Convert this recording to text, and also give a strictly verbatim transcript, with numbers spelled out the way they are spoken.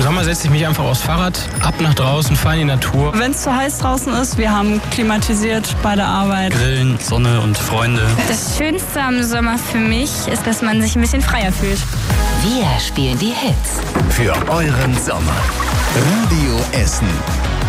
Sommer setze ich mich einfach aufs Fahrrad, ab nach draußen, fahre in die Natur. Wenn es zu heiß draußen ist, wir haben klimatisiert bei der Arbeit. Grillen, Sonne und Freunde. Das Schönste am Sommer für mich ist, dass man sich ein bisschen freier fühlt. Wir spielen die Hits. Für euren Sommer. Radio Essen.